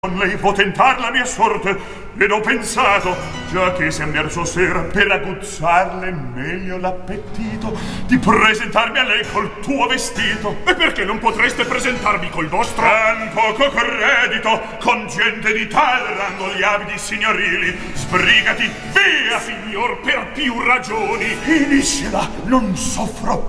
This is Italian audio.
Con lei può tentar la mia sorte ed ho pensato, già che siam verso sera, per aguzzarle meglio l'appetito, di presentarmi a lei col tuo vestito. E perché non potreste presentarmi col vostro? Tan poco credito, con gente di tal rango gli abiti signorili. Sbrigati, via! Signor, per più ragioni. Finiscila, non soffro